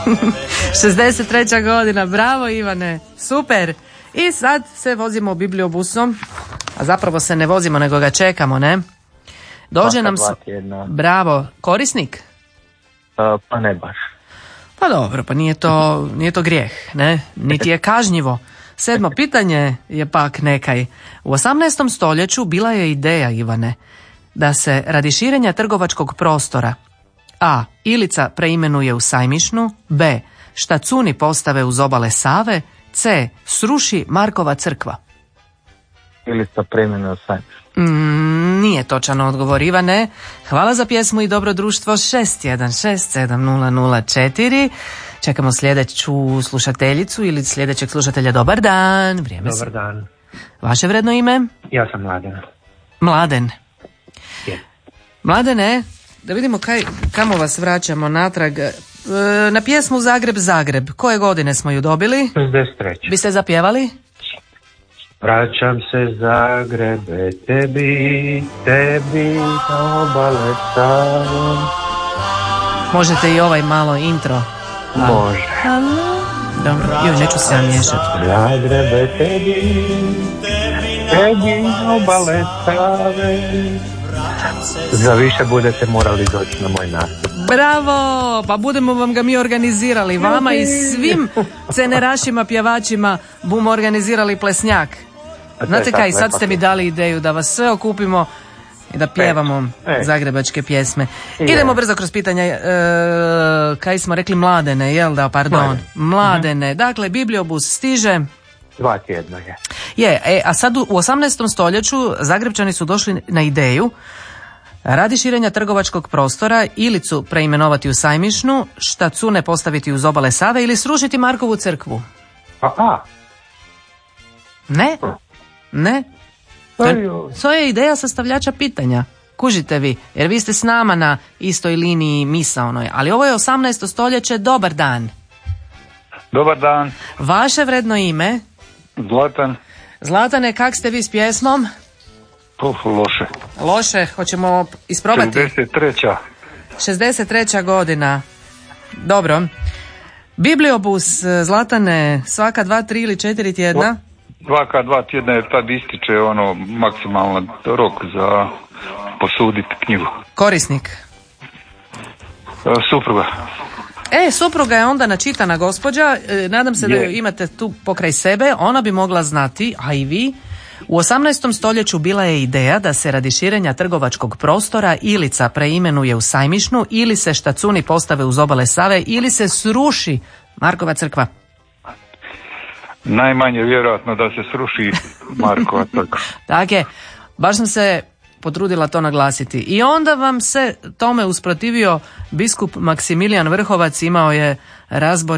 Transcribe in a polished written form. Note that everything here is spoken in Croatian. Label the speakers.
Speaker 1: 63. godina, bravo Ivane, super. I sad se vozimo bibliobusom, a zapravo se ne vozimo nego ga čekamo, ne? Dođe nam bravo, korisnik?
Speaker 2: Pa ne baš.
Speaker 1: Pa dobro, pa nije to grijeh, ne? Niti je kažnjivo. 7. pitanje je pak nekaj. U 18. stoljeću bila je ideja, Ivane, da se radi širenja trgovačkog prostora a. Ilica preimenuje u Sajmišnu, b. štacuni postave uz obale Save, c. sruši Markova crkva.
Speaker 2: Ilica preimenuje u Sajmišnu.
Speaker 1: Nije točan odgovor, Ivane. Hvala za pjesmu i dobro društvo. 61670004. Čekamo sljedeću slušateljicu ili sljedećeg slušatelja. Dobar dan.
Speaker 3: Dobar dan.
Speaker 1: Vaše vredno ime?
Speaker 3: Ja sam Mladen.
Speaker 1: Mladen.
Speaker 3: Je.
Speaker 1: Mladene, da vidimo kamo vas vraćamo natrag. Na pjesmu Zagreb, Zagreb. Koje godine smo ju dobili?
Speaker 3: 63.
Speaker 1: Biste zapjevali?
Speaker 3: Vraćam se Zagrebe, tebi na obale Save.
Speaker 1: Možete i ovaj malo intro.
Speaker 3: Može.
Speaker 1: Dobro, neću se ja miješati.
Speaker 3: Zagrebe, tebi na obale Save. Za više budete morali doći na moj nastup.
Speaker 1: Bravo, pa budemo vam ga mi organizirali, vama i svim cenerašima, pjevačima bumo organizirali plesnjak. Znate kaj, sad ste mi dali ideju da vas sve okupimo i da pjevamo zagrebačke pjesme. Idemo brzo kroz pitanja, kaj smo rekli, Mladene, jel da, pardon? Mladene, dakle, bibliobus stiže.
Speaker 3: 2 tjedna je.
Speaker 1: A sad u 18. stoljeću Zagrebčani su došli na ideju radi širenja trgovačkog prostora Ilicu preimenovati u Sajmišnu, štacune postaviti uz obale Save ili srušiti Markovu crkvu. Ne. To je ideja sastavljača pitanja. Kužite vi, jer vi ste s nama na istoj liniji misaonoj, ali ovo je 18. stoljeće. Dobar dan.
Speaker 4: Dobar dan.
Speaker 1: Vaše vredno ime?
Speaker 4: Zlatan.
Speaker 1: Zlatane, kak ste vi s pjesmom?
Speaker 4: Loše.
Speaker 1: Loše, hoćemo isprobati? 63. godina. Dobro. Bibliobus, Zlatane, svaka 2, 3 ili 4 tjedna?
Speaker 4: Svaka 2 tjedna je tad ističe maksimalan rok za posuditi knjigu.
Speaker 1: Korisnik?
Speaker 4: Supruga.
Speaker 1: Supruga je onda načitana gospođa, nadam se da ju imate tu pokraj sebe, ona bi mogla znati, a i vi. U 18. stoljeću bila je ideja da se radi širenja trgovačkog prostora Ilica preimenuje u Sajmišnu ili se štacuni postave uz obale Save ili se sruši Markova crkva.
Speaker 4: Najmanje vjerojatno da se sruši Markova crkva.
Speaker 1: Tako je, baš sam se potrudila to naglasiti. I onda vam se tome usprotivio biskup Maksimilijan Vrhovac, imao je razbor